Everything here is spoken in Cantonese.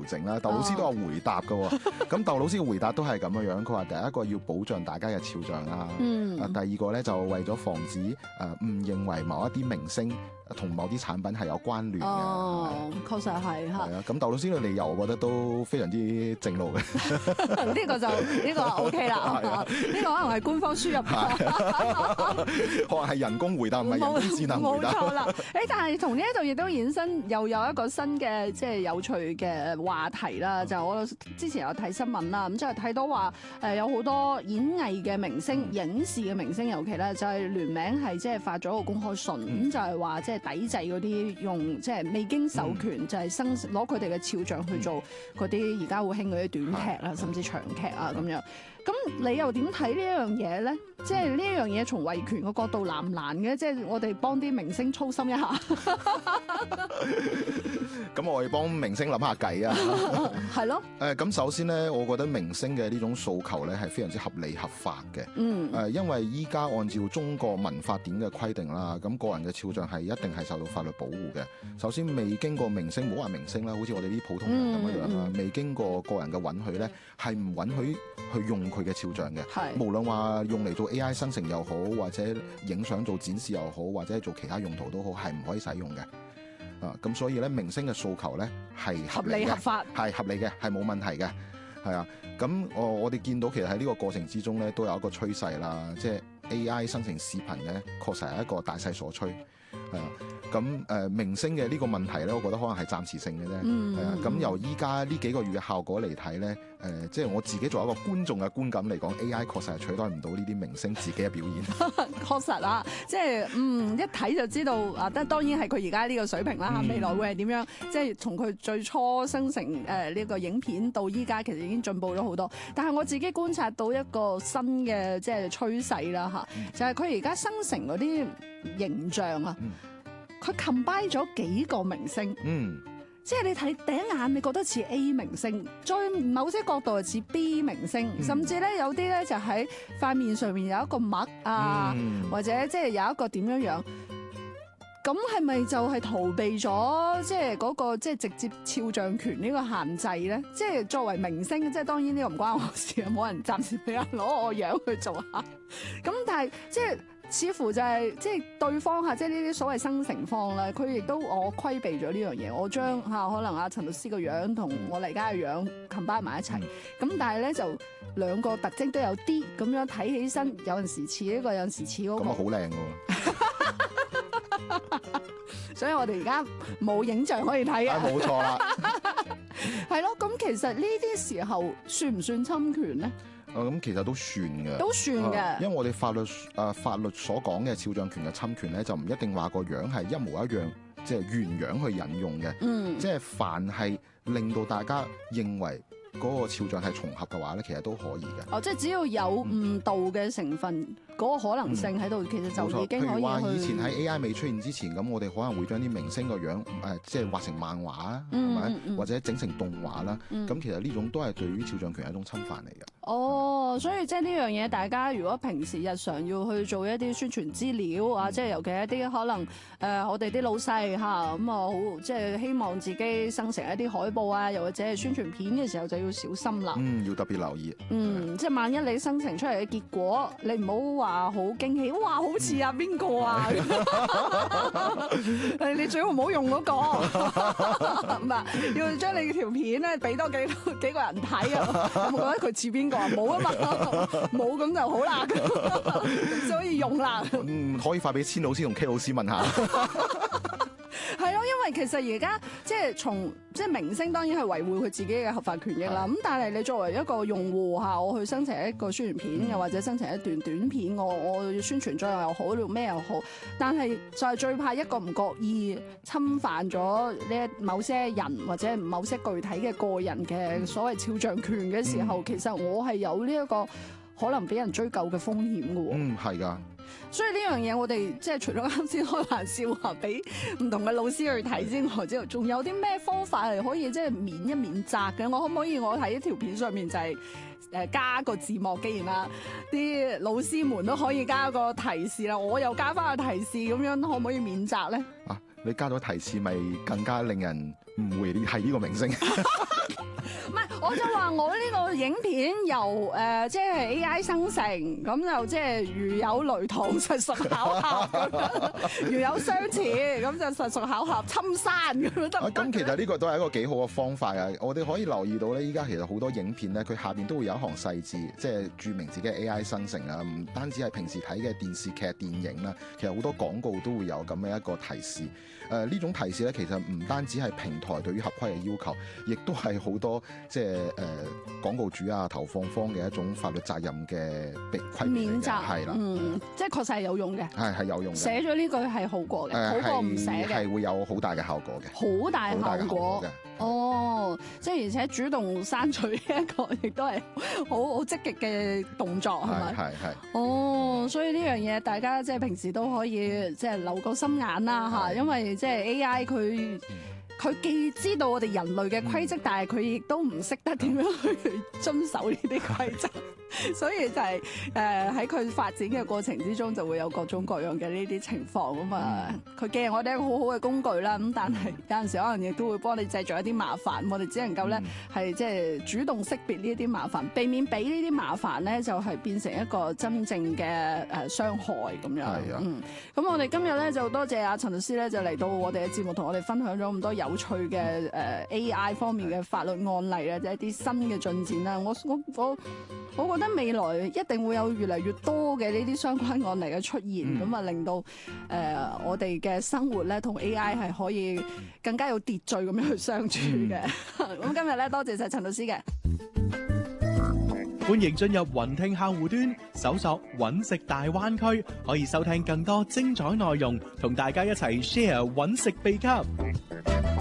整啦。竇老師都有回答㗎喎。咁竇老師嘅回答都係咁樣樣，佢話第一個要保障大家嘅肖像啦。第二個咧就為咗防止誤認為某一啲明星同某啲產品係有關聯嘅。 哦，確實係嚇。 係啊，咁竇老師嘅理由，我覺得都非常之正路嘅。 呢個就呢個 OK 啦，呢個可能係官方輸入， 可能係人工回答，唔係人工智能回答。 冇錯啦。但係同呢一度亦都衍生又有一個新嘅即係有趣嘅話題啦。就我之前有睇新聞啦，咁就係睇到話有好多演藝嘅明星、影視嘅明星，尤其咧就係聯名係即係發咗個公開信，咁就係話即係抵制嗰啲用即係未經授權就係攞佢哋嘅肖像去做嗰啲而家好興嗰啲短劇啊，甚至長劇啊咁樣。咁你又點睇呢一樣嘢咧？即係呢一樣嘢從維權嘅角度難唔難嘅？即係我哋幫啲明星操心一下。 咁我哋幫明星諗下計啊。 係咯。 咁首先咧，我覺得明星嘅呢種訴求咧係非常之合理合法嘅。因為依家按照中國民法典嘅規定啦，咁個人嘅肖像係一定係受到法律保護嘅。首先未經過明星，唔好話明星啦，好似我哋啲普通人咁樣樣啦，未經過個人嘅允許咧，係唔允許去用佢嘅肖像嘅。無論話用嚟做 AI 生成又好，或者影相做展示又好，或者做其他用途都好，係唔可以使用嘅。咁所以咧，明星嘅訴求咧係合理嘅， 合法， 係合理嘅，係冇問題嘅，係啊。咁我哋見到其實喺呢個過程之中咧，都有一個趨勢啦，即係 AI 生成視頻咧，確實係一個大勢所趨，係啊。咁明星嘅呢個問題咧，我覺得可能係暫時性嘅啫，係啊。咁由依家呢幾個月嘅效果嚟睇咧，即係我自己作為一個觀眾嘅觀感嚟講，AI 確實係取代唔到呢啲明星自己嘅表現。 確實啊，即係一睇就知道啊！當然係佢而家呢個水平啦，未來會係點樣？即係從佢最初生成呢個影片到依家，其實已經進步咗好多。但係我自己觀察到一個新嘅即係趨勢啦嚇，就係佢而家生成嗰啲形象啊。佢 combine 咗幾個明星，即係你睇第一眼，你覺得似 A 明星，再某些角度就似 B 明星，甚至咧有啲咧就喺塊面上面有一個墨啊，或者即係有一個點樣樣。咁係咪就係逃避咗即係嗰個即係直接肖像權呢個限制咧？即係作為明星，即係當然呢個唔關我事啊，冇人暫時俾人攞我樣去做下。咁但係即係。似乎就係即係對方嚇，即係呢啲所謂生成方咧，佢亦都我規避咗呢樣嘢，我將嚇可能阿陳律師個樣同我黎家嘅樣 combine 埋一齊，咁但係咧就兩個特徵都有啲咁樣睇起身，有陣時似呢個，有陣時似嗰個。咁啊好靚喎！所以我哋而家冇影像可以睇啊！ 冇錯啦， 係咯。咁其實呢啲時候算唔算侵權咧？ 咁其實都算嘅， 都算嘅， 因為我哋法律所講嘅肖像權嘅侵權咧，就唔一定話個樣係一模一樣，即係原樣去引用嘅。即係凡係令到大家認為嗰個肖像係重合嘅話咧，其實都可以嘅。 即係只要有誤導嘅成分，嗰個可能性喺度，其實就已經可以去。譬如話以前喺 AI 未出現之前，咁我哋可能會將啲明星個樣即係畫成漫畫啊，係咪？或者整成動畫啦。咁其實呢種都係對於肖像權係一種侵犯嚟嘅。 所以即係呢樣嘢，大家如果平時日常要去做一啲宣傳資料啊，即係尤其一啲可能我哋啲老細嚇咁好，即係希望自己生成一啲海報啊，又或者係宣傳片嘅時候就要小心啦。 要特別留意。 即係萬一你生成出嚟嘅結果，你唔好話好驚喜，哇，好似啊邊個啊？你最好唔好用嗰個，唔係要將你條片咧俾多幾個人睇啊！有冇覺得佢似邊個啊？冇啊嘛，冇咁就好啦，所以用啦。 可以發俾千老師同 K 老師問下。 係咯，因為其實而家即係明星當然係維護佢自己嘅合法權益啦。咁但係你作為一個用戶嚇，我去生成一個宣傳片，又或者生成一段短片，我宣傳作用又好，咩又好，但係就係最怕一個唔覺意侵犯咗呢某些人或者某些具體嘅個人嘅所謂肖像權嘅時候，其實我係有呢一個可能俾人追究嘅風險嘅喎。係㗎。所以呢樣嘢我哋即係除咗啱先開玩笑話俾唔同嘅老師去睇之外，仲有啲咩方法係可以即係免一免責嘅？我可唔可以我喺一條片上面就係加個字幕，既然啦啲老師們都可以加個提示啦，我又加翻個提示，咁樣可唔可以免責咧？ 你加咗提示咪更加令人誤會係呢個明星。 我就話我呢個影片由即係 AI 生成，咁就即係如有雷同，實屬巧合咁樣；如有相似，咁就實屬巧合。侵山咁樣得唔得？ 咁其實呢個都係一個幾好嘅方法啊！我哋可以留意到咧，依家其實好多影片咧，佢下邊都會有一行細字，即係註明自己係 AI 生成啊，唔單止係平時睇嘅電視劇、電影啦，其實好多廣告都會有咁嘅一個提示。呢種提示咧，其實唔單止係平台對於合規嘅要求，亦都係好多即係廣告主啊、投放方嘅一種法律責任嘅規免責係啦， 即係確實係有用嘅， 係有用嘅。 寫咗呢句係好過嘅，好過唔寫嘅， 係會有好大嘅效果嘅， 好大效果嘅。 哦，即係而且主動刪除呢一個，亦都係好積極嘅動作，係咪？係。哦，所以呢樣嘢大家即係平時都可以即係留個心眼啦嚇，因為即係 AI 佢既知道我哋人類嘅規則，但係佢亦都唔識得點樣去遵守呢啲規則，所以就係喺佢發展嘅過程之中，就會有各種各樣嘅呢啲情況咁啊。佢既係我哋一個好好嘅工具啦，咁但係有陣時可能亦都會幫你製造一啲麻煩。我哋只能夠咧係即係主動識別呢啲麻煩，避免俾呢啲麻煩咧就係變成一個真正嘅傷害咁樣。係啊，咁我哋今日咧就多謝阿陳律師咧，就嚟到我哋嘅節目，同我哋分享咗咁多有趣嘅AI 方面嘅法律案例啊，即係一啲新嘅進展啦。我覺得未來一定會有越嚟越多嘅呢啲相關案例嘅出現，咁啊令到我哋嘅生活咧同 AI 係可以更加有秩序咁樣去相處嘅。咁今日咧多謝晒陳律師嘅。 歡迎進入雲聽客戶端，搜索揾食大灣區，可以收聽更多精彩內容，同大家一齊 share 揾食秘笈。